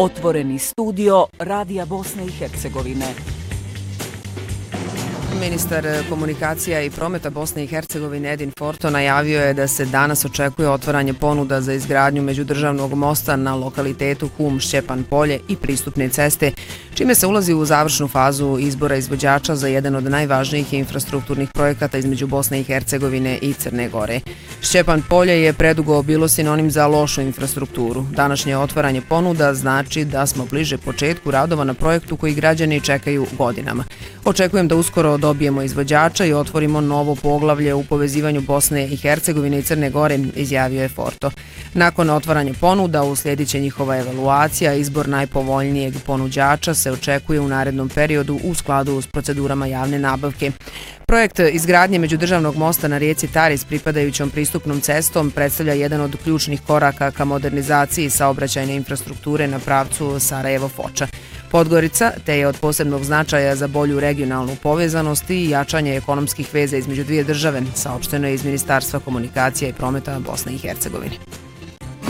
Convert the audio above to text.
Otvoreni studio Radija Bosne i Hercegovine. Ministar komunikacija i prometa Bosne i Hercegovine Edin Forto najavio je da se danas očekuje otvaranje ponuda za izgradnju međudržavnog mosta na lokalitetu Hum-Šćepan polje i pristupne ceste, čime se ulazi u završnu fazu izbora izvođača za jedan od najvažnijih infrastrukturnih projekata između Bosne i Hercegovine i Crne Gore. Šćepan polje je predugo bilo sinonim za lošu infrastrukturu. Današnje otvaranje ponuda znači da smo bliže početku radova na projektu koji građani čekaju godinama. Očekujem da uskoro dobijemo izvođača i otvorimo novo poglavlje u povezivanju Bosne i Hercegovine i Crne Gore, izjavio je Forto. Nakon otvaranja ponuda uslijedit će njihova evaluacija, izbor najpovoljnijeg ponuđača se očekuje u narednom periodu u skladu s procedurama javne nabavke. Projekt izgradnje međudržavnog mosta na rijeci Tari s pripadajućom pristupnom cestom predstavlja jedan od ključnih koraka ka modernizaciji saobraćajne infrastrukture na pravcu Sarajevo-Foča. Podgorica, te je od posebnog značaja za bolju regionalnu povezanost i jačanje ekonomskih veza između dvije države, saopšteno je iz Ministarstva komunikacija i prometa Bosne i Hercegovine.